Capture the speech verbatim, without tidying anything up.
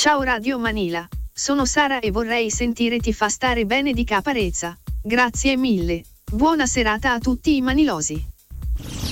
Ciao Radio Manila, sono Sara e vorrei sentire Ti fa stare bene di Caparezza. Grazie mille. Buona serata a tutti i manilosi.